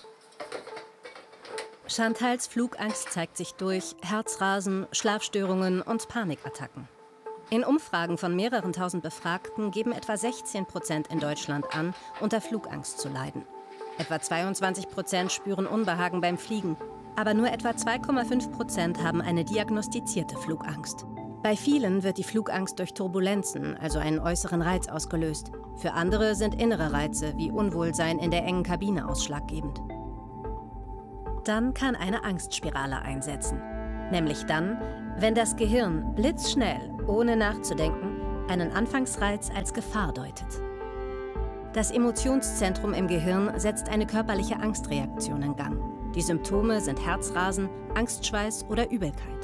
Speaker 15: Chantals Flugangst zeigt sich durch Herzrasen, Schlafstörungen und Panikattacken. In Umfragen von mehreren tausend Befragten geben etwa sechzehn Prozent in Deutschland an, unter Flugangst zu leiden. Etwa zweiundzwanzig Prozent spüren Unbehagen beim Fliegen, aber nur etwa zwei Komma fünf Prozent haben eine diagnostizierte Flugangst. Bei vielen wird die Flugangst durch Turbulenzen, also einen äußeren Reiz, ausgelöst. Für andere sind innere Reize wie Unwohlsein in der engen Kabine ausschlaggebend. Dann kann eine Angstspirale einsetzen. Nämlich dann, wenn das Gehirn blitzschnell, ohne nachzudenken, einen Anfangsreiz als Gefahr deutet. Das Emotionszentrum im Gehirn setzt eine körperliche Angstreaktion in Gang. Die Symptome sind Herzrasen, Angstschweiß oder Übelkeit.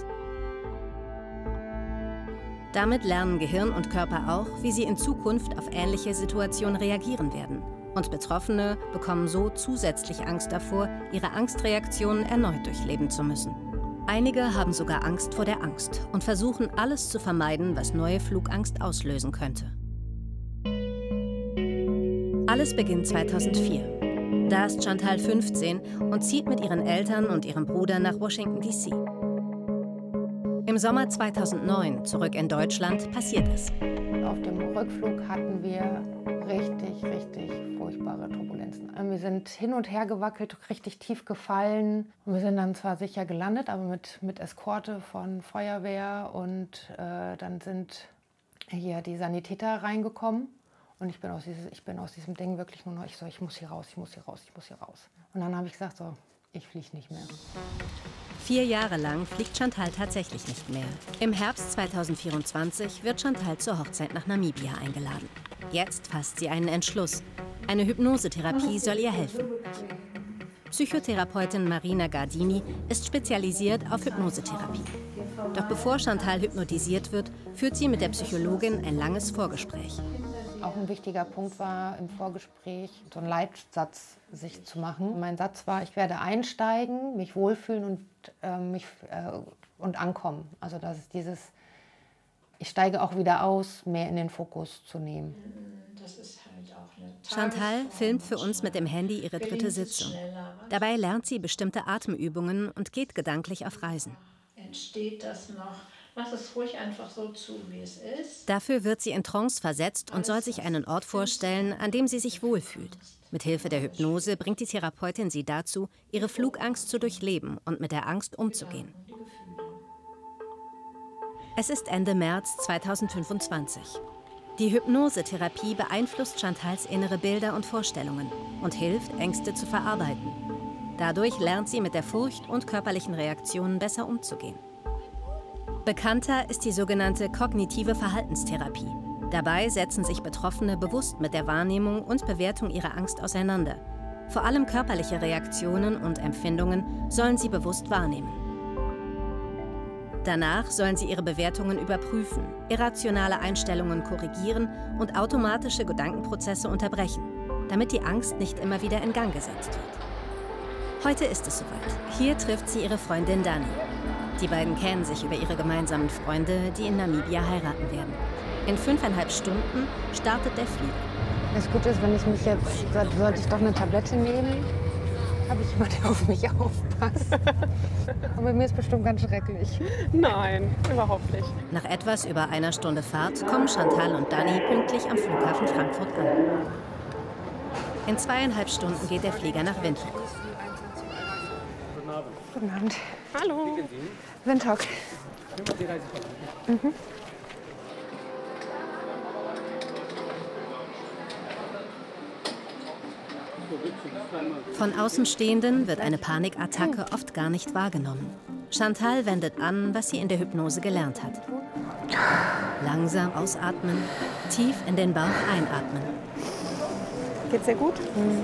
Speaker 15: Damit lernen Gehirn und Körper auch, wie sie in Zukunft auf ähnliche Situationen reagieren werden. Und Betroffene bekommen so zusätzlich Angst davor, ihre Angstreaktionen erneut durchleben zu müssen. Einige haben sogar Angst vor der Angst und versuchen, alles zu vermeiden, was neue Flugangst auslösen könnte. Alles beginnt zweitausendvier. Da ist Chantal fünfzehn und zieht mit ihren Eltern und ihrem Bruder nach Washington D C. Im Sommer zweitausendneun, zurück in Deutschland, passiert es.
Speaker 18: Auf dem Rückflug hatten wir richtig, richtig furchtbare Turbulenzen. Wir sind hin und her gewackelt, richtig tief gefallen. Und wir sind dann zwar sicher gelandet, aber mit, mit Eskorte von Feuerwehr. Und äh, dann sind hier die Sanitäter reingekommen. Und ich bin, aus dieses, ich bin aus diesem Ding wirklich nur noch, ich so, ich muss hier raus, ich muss hier raus, ich muss hier raus. Und dann habe ich gesagt, so, ich fliege nicht mehr.
Speaker 15: Vier Jahre lang fliegt Chantal tatsächlich nicht mehr. Im Herbst zweitausendvierundzwanzig wird Chantal zur Hochzeit nach Namibia eingeladen. Jetzt fasst sie einen Entschluss. Eine Hypnosetherapie soll ihr helfen. Psychotherapeutin Marina Gardini ist spezialisiert auf Hypnosetherapie. Doch bevor Chantal hypnotisiert wird, führt sie mit der Psychologin ein langes Vorgespräch.
Speaker 18: Auch ein wichtiger Punkt war im Vorgespräch, so einen Leitsatz sich zu machen. Mein Satz war, ich werde einsteigen, mich wohlfühlen und, äh, mich, äh, und ankommen. Also das ist dieses, ich steige auch wieder aus, mehr in den Fokus zu nehmen.
Speaker 13: Das ist halt auch eine
Speaker 15: Chantal filmt für uns mit dem Handy ihre dritte Sitzung. Dabei lernt sie bestimmte Atemübungen und geht gedanklich auf Reisen.
Speaker 13: Entsteht das noch? Mach es ruhig einfach so zu, wie es ist.
Speaker 15: Dafür wird sie in Trance versetzt und soll sich einen Ort vorstellen, an dem sie sich wohlfühlt. Mit Hilfe der Hypnose bringt die Therapeutin sie dazu, ihre Flugangst zu durchleben und mit der Angst umzugehen. Es ist Ende März zweitausendfünfundzwanzig. Die Hypnosetherapie beeinflusst Chantals innere Bilder und Vorstellungen und hilft, Ängste zu verarbeiten. Dadurch lernt sie mit der Furcht und körperlichen Reaktionen besser umzugehen. Bekannter ist die sogenannte kognitive Verhaltenstherapie. Dabei setzen sich Betroffene bewusst mit der Wahrnehmung und Bewertung ihrer Angst auseinander. Vor allem körperliche Reaktionen und Empfindungen sollen sie bewusst wahrnehmen. Danach sollen sie ihre Bewertungen überprüfen, irrationale Einstellungen korrigieren und automatische Gedankenprozesse unterbrechen, damit die Angst nicht immer wieder in Gang gesetzt wird. Heute ist es soweit. Hier trifft sie ihre Freundin Dani. Die beiden kennen sich über ihre gemeinsamen Freunde, die in Namibia heiraten werden. In fünfeinhalb Stunden startet der Flieger.
Speaker 18: Das Gute ist, wenn ich mich jetzt, sollte ich doch eine Tablette nehmen, habe ich jemanden, der auf mich aufpasst. Aber mir ist bestimmt ganz schrecklich.
Speaker 19: Nein, überhaupt nicht.
Speaker 15: Nach etwas über einer Stunde Fahrt kommen Chantal und Dani pünktlich am Flughafen Frankfurt an. In zweieinhalb Stunden geht der Flieger nach Windhoek.
Speaker 19: Guten Abend.
Speaker 18: Guten Abend.
Speaker 19: Hallo.
Speaker 18: Windhoek. Mhm.
Speaker 15: Von Außenstehenden wird eine Panikattacke oft gar nicht wahrgenommen. Chantal wendet an, was sie in der Hypnose gelernt hat. Langsam ausatmen, tief in den Bauch einatmen.
Speaker 19: Geht's dir gut? Mhm.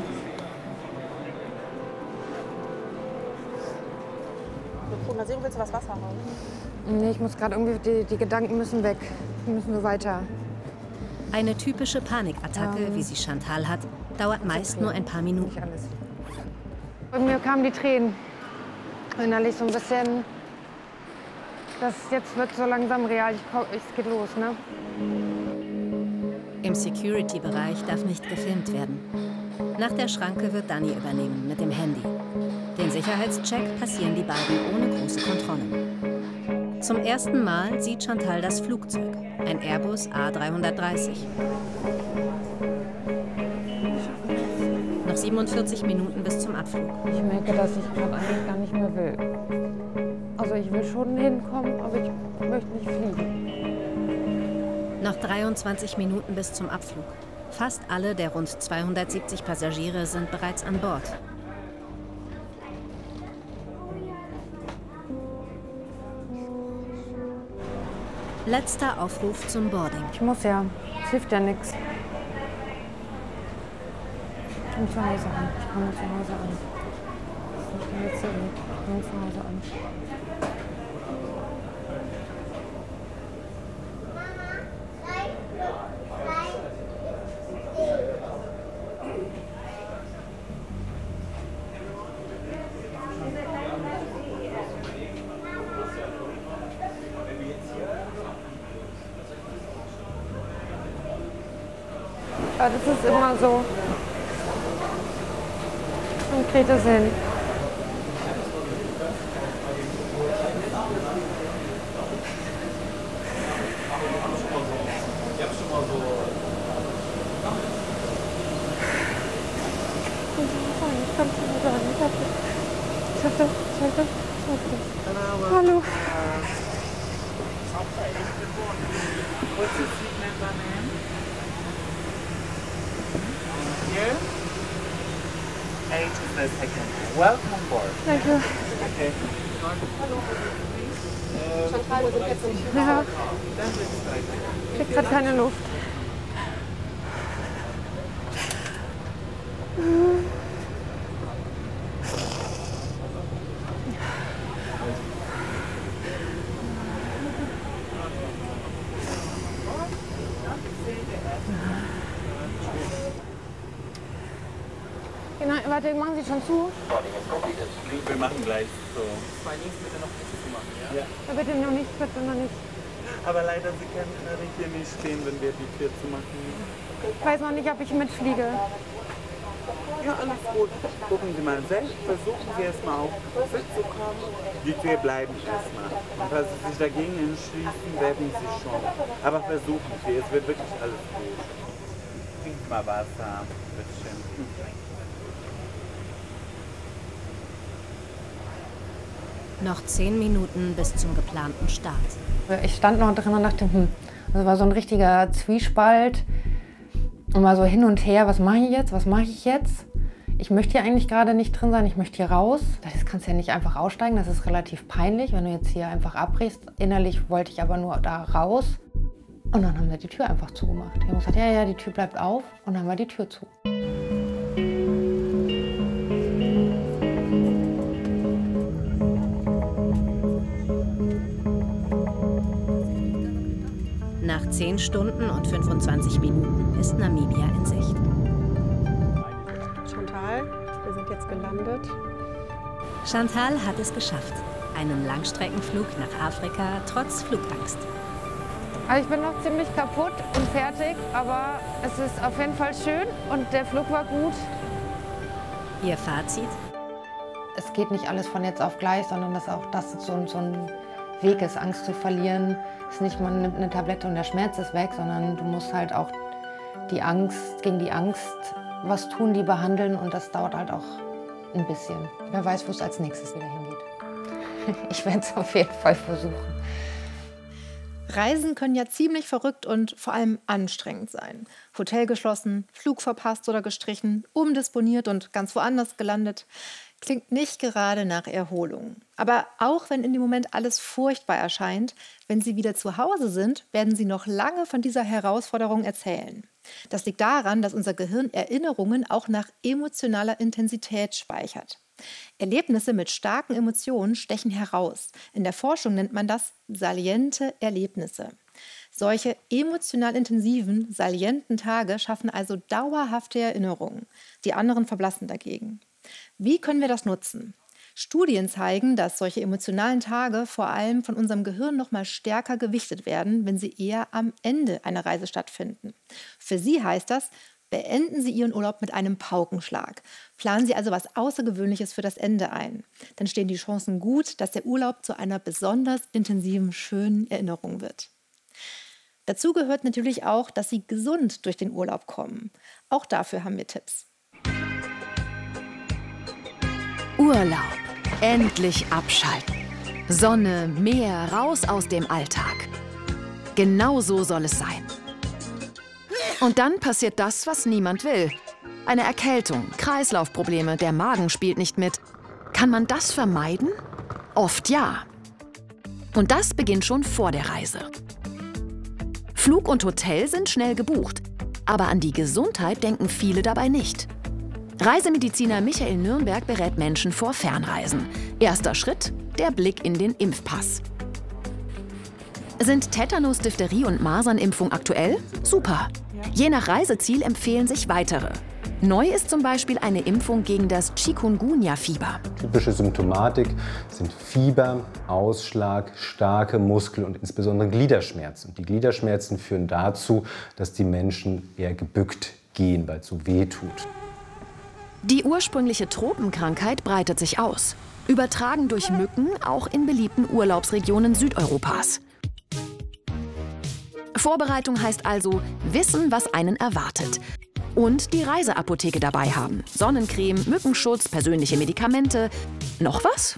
Speaker 19: Willst du was Wasser haben?
Speaker 18: Nee, ich muss gerade irgendwie, die, die Gedanken müssen weg. Wir müssen so weiter.
Speaker 15: Eine typische Panikattacke,
Speaker 18: ähm,
Speaker 15: wie sie Chantal hat, dauert meist nur ein paar Minuten.
Speaker 18: Und mir kamen die Tränen. Innerlich so ein bisschen, das jetzt wird so langsam real, ich, es geht los, ne?
Speaker 15: Im Security-Bereich darf nicht gefilmt werden. Nach der Schranke wird Dani übernehmen mit dem Handy. Den Sicherheitscheck passieren die beiden ohne große Kontrollen. Zum ersten Mal sieht Chantal das Flugzeug, ein Airbus A dreihundertdreißig. Noch siebenundvierzig Minuten bis zum Abflug.
Speaker 18: Ich merke, dass ich gerade eigentlich gar nicht mehr will. Also ich will schon hinkommen, aber ich möchte nicht fliegen.
Speaker 15: Noch dreiundzwanzig Minuten bis zum Abflug. Fast alle der rund zweihundertsiebzig Passagiere sind bereits an Bord. Letzter Aufruf zum Boarding.
Speaker 16: Ich muss ja. Es hilft ja nichts. Ich komme zu Hause an. Ich komme zu Hause an. Ich komme jetzt hier weg. Ich komme zu Hause an. Ja, das ist immer so. Und kriegt es hin. Ich kann es nicht sagen. Ich hab das. Ich hab das. Ich hab das. Ich hab das. Hallo. What's your seat number, ma'am? Here? Eight is the second. Welcome aboard. Thank you. Okay. Chantal, wir sind jetzt nicht. Ja. Ich krieg gerade keine Luft. Genau, warte, machen Sie schon zu?
Speaker 17: Wir machen gleich so. Zwei Links bitte noch nichts zu machen, ja? Ja.
Speaker 16: Ja, bitte noch nicht, bitte noch nicht.
Speaker 17: Aber leider, Sie können hier nicht stehen, wenn wir die Tür zu machen.
Speaker 16: Ich weiß noch nicht, ob ich mitfliege.
Speaker 17: Ja, alles gut. Gucken Sie mal selbst, versuchen Sie erstmal auf Fit zu kommen. Die Tür bleiben erstmal. Und falls Sie sich dagegen entschließen, werden Sie schon. Aber versuchen Sie, es wird wirklich alles gut. Trinkt mal Wasser, bitteschön.
Speaker 15: Noch zehn Minuten bis zum geplanten Start.
Speaker 18: Ich stand noch drin und dachte, hm, das war so ein richtiger Zwiespalt. Und war so hin und her, was mache ich jetzt, was mache ich jetzt? Ich möchte hier eigentlich gerade nicht drin sein, ich möchte hier raus. Das kannst du ja nicht einfach aussteigen, das ist relativ peinlich, wenn du jetzt hier einfach abbrichst. Innerlich wollte ich aber nur da raus. Und dann haben wir die Tür einfach zugemacht. Die haben gesagt, ja, ja, die Tür bleibt auf. Und dann haben wir die Tür zu.
Speaker 15: Nach zehn Stunden und fünfundzwanzig Minuten ist Namibia in Sicht.
Speaker 9: Chantal, wir sind jetzt gelandet.
Speaker 15: Chantal hat es geschafft. Einen Langstreckenflug nach Afrika trotz Flugangst.
Speaker 16: Also ich bin noch ziemlich kaputt und fertig, aber es ist auf jeden Fall schön und der Flug war gut.
Speaker 15: Ihr Fazit?
Speaker 18: Es geht nicht alles von jetzt auf gleich, sondern dass auch das so, so ein Weg ist, Angst zu verlieren. Es ist nicht, man nimmt eine Tablette und der Schmerz ist weg, sondern du musst halt auch die Angst, gegen die Angst was tun, die behandeln und das dauert halt auch ein bisschen. Wer weiß, wo es als nächstes wieder hingeht. Ich werde es auf jeden Fall versuchen.
Speaker 8: Reisen können ja ziemlich verrückt und vor allem anstrengend sein. Hotel geschlossen, Flug verpasst oder gestrichen, umdisponiert und ganz woanders gelandet. Klingt nicht gerade nach Erholung. Aber auch wenn in dem Moment alles furchtbar erscheint, wenn Sie wieder zu Hause sind, werden Sie noch lange von dieser Herausforderung erzählen. Das liegt daran, dass unser Gehirn Erinnerungen auch nach emotionaler Intensität speichert. Erlebnisse mit starken Emotionen stechen heraus. In der Forschung nennt man das saliente Erlebnisse. Solche emotional intensiven, salienten Tage schaffen also dauerhafte Erinnerungen. Die anderen verblassen dagegen. Wie können wir das nutzen? Studien zeigen, dass solche emotionalen Tage vor allem von unserem Gehirn noch mal stärker gewichtet werden, wenn sie eher am Ende einer Reise stattfinden. Für Sie heißt das, beenden Sie Ihren Urlaub mit einem Paukenschlag. Planen Sie also was Außergewöhnliches für das Ende ein. Dann stehen die Chancen gut, dass der Urlaub zu einer besonders intensiven, schönen Erinnerung wird. Dazu gehört natürlich auch, dass Sie gesund durch den Urlaub kommen. Auch dafür haben wir Tipps.
Speaker 12: Urlaub. Endlich abschalten. Sonne, Meer, raus aus dem Alltag. Genau so soll es sein. Und dann passiert das, was niemand will. Eine Erkältung, Kreislaufprobleme, der Magen spielt nicht mit. Kann man das vermeiden? Oft ja. Und das beginnt schon vor der Reise. Flug und Hotel sind schnell gebucht. Aber an die Gesundheit denken viele dabei nicht. Reisemediziner Michael Nürnberg berät Menschen vor Fernreisen. Erster Schritt: der Blick in den Impfpass. Sind Tetanus, Diphtherie und Masernimpfung aktuell? Super! Je nach Reiseziel empfehlen sich weitere. Neu ist zum Beispiel eine Impfung gegen das Chikungunya-Fieber.
Speaker 20: Typische Symptomatik sind Fieber, Ausschlag, starke Muskel- und insbesondere Gliederschmerzen. Die Gliederschmerzen führen dazu, dass die Menschen eher gebückt gehen, weil es so weh tut.
Speaker 12: Die ursprüngliche Tropenkrankheit breitet sich aus. Übertragen durch Mücken auch in beliebten Urlaubsregionen Südeuropas. Vorbereitung heißt also wissen, was einen erwartet. Und die Reiseapotheke dabei haben. Sonnencreme, Mückenschutz, persönliche Medikamente. Noch was?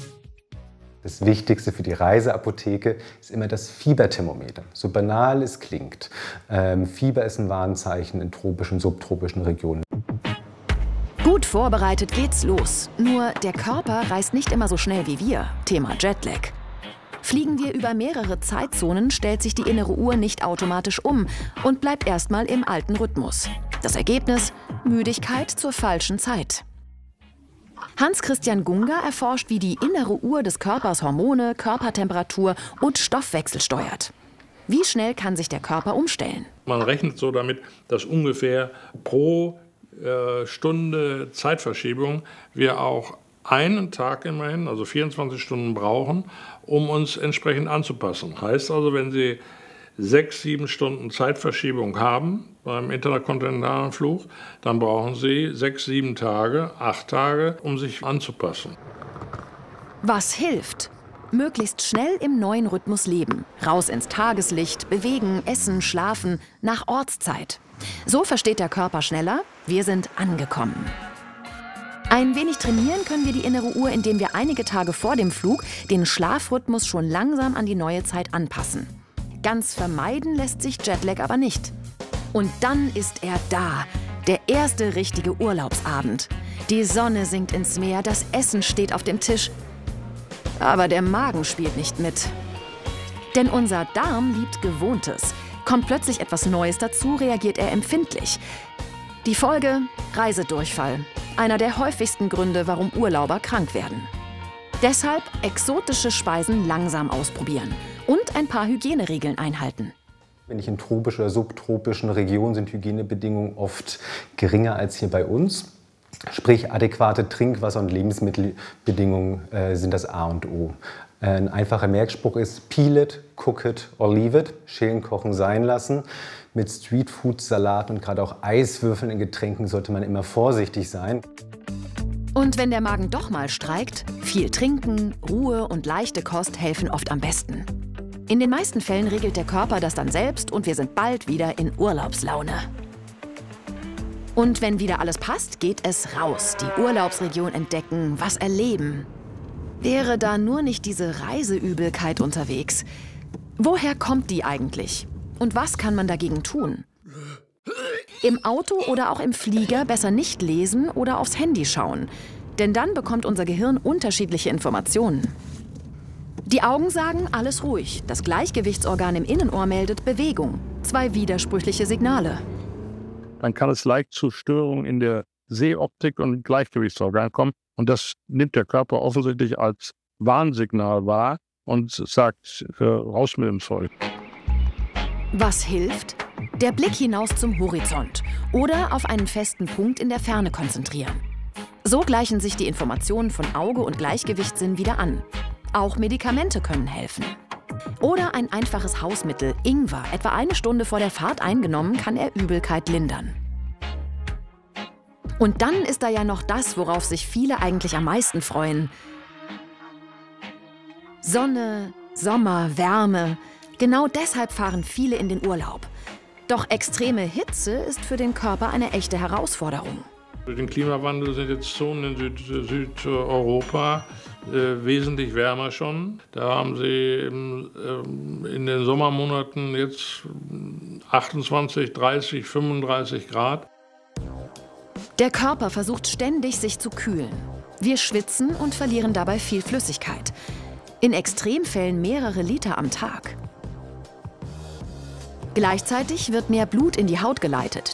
Speaker 20: Das Wichtigste für die Reiseapotheke ist immer das Fieberthermometer. So banal es klingt. Ähm, Fieber ist ein Warnzeichen in tropischen, subtropischen Regionen.
Speaker 12: Gut vorbereitet geht's los. Nur der Körper reist nicht immer so schnell wie wir. Thema Jetlag. Fliegen wir über mehrere Zeitzonen, stellt sich die innere Uhr nicht automatisch um und bleibt erstmal im alten Rhythmus. Das Ergebnis? Müdigkeit zur falschen Zeit. Hans-Christian Gunga erforscht, wie die innere Uhr des Körpers Hormone, Körpertemperatur und Stoffwechsel steuert. Wie schnell kann sich der Körper umstellen?
Speaker 21: Man rechnet so damit, dass ungefähr pro äh, Stunde Zeitverschiebung wir auch einen Tag immerhin, also vierundzwanzig Stunden brauchen, um uns entsprechend anzupassen. Heißt also, wenn Sie sechs, sieben Stunden Zeitverschiebung haben beim interkontinentalen Flug, dann brauchen Sie sechs, sieben Tage, acht Tage, um sich anzupassen.
Speaker 12: Was hilft? Möglichst schnell im neuen Rhythmus leben. Raus ins Tageslicht, bewegen, essen, schlafen, nach Ortszeit. So versteht der Körper schneller, wir sind angekommen. Ein wenig trainieren können wir die innere Uhr, indem wir einige Tage vor dem Flug den Schlafrhythmus schon langsam an die neue Zeit anpassen. Ganz vermeiden lässt sich Jetlag aber nicht. Und dann ist er da, der erste richtige Urlaubsabend. Die Sonne sinkt ins Meer, das Essen steht auf dem Tisch. Aber der Magen spielt nicht mit. Denn unser Darm liebt Gewohntes. Kommt plötzlich etwas Neues dazu, reagiert er empfindlich. Die Folge? Reisedurchfall. Einer der häufigsten Gründe, warum Urlauber krank werden. Deshalb exotische Speisen langsam ausprobieren und ein paar Hygieneregeln einhalten.
Speaker 20: Wenn ich in tropischen oder subtropischen Regionen sind Hygienebedingungen oft geringer als hier bei uns. Sprich, adäquate Trinkwasser- und Lebensmittelbedingungen äh, sind das A und O. Ein einfacher Merkspruch ist peel it, cook it or leave it. Schälen, kochen, sein lassen. Mit Streetfood, Salat und gerade auch Eiswürfeln in Getränken sollte man immer vorsichtig sein.
Speaker 12: Und wenn der Magen doch mal streikt, viel trinken, Ruhe und leichte Kost helfen oft am besten. In den meisten Fällen regelt der Körper das dann selbst und wir sind bald wieder in Urlaubslaune. Und wenn wieder alles passt, geht es raus, die Urlaubsregion entdecken, was erleben. Wäre da nur nicht diese Reiseübelkeit unterwegs? Woher kommt die eigentlich? Und was kann man dagegen tun? Im Auto oder auch im Flieger besser nicht lesen oder aufs Handy schauen. Denn dann bekommt unser Gehirn unterschiedliche Informationen. Die Augen sagen, alles ruhig. Das Gleichgewichtsorgan im Innenohr meldet Bewegung. Zwei widersprüchliche Signale.
Speaker 21: Dann kann es leicht zu Störungen in der Sehoptik und Gleichgewichtsorgan kommen. Und das nimmt der Körper offensichtlich als Warnsignal wahr und sagt, äh, raus mit dem Zeug.
Speaker 12: Was hilft? Der Blick hinaus zum Horizont oder auf einen festen Punkt in der Ferne konzentrieren. So gleichen sich die Informationen von Auge und Gleichgewichtssinn wieder an. Auch Medikamente können helfen. Oder ein einfaches Hausmittel, Ingwer, etwa eine Stunde vor der Fahrt eingenommen, kann er Übelkeit lindern. Und dann ist da ja noch das, worauf sich viele eigentlich am meisten freuen. Sonne, Sommer, Wärme. Genau deshalb fahren viele in den Urlaub. Doch extreme Hitze ist für den Körper eine echte Herausforderung.
Speaker 21: Durch den Klimawandel sind jetzt Zonen in Süd Südeuropa äh, wesentlich wärmer schon. Da haben sie im, ähm, in den Sommermonaten jetzt achtundzwanzig, dreißig, fünfunddreißig Grad.
Speaker 12: Der Körper versucht ständig, sich zu kühlen. Wir schwitzen und verlieren dabei viel Flüssigkeit. In Extremfällen mehrere Liter am Tag. Gleichzeitig wird mehr Blut in die Haut geleitet.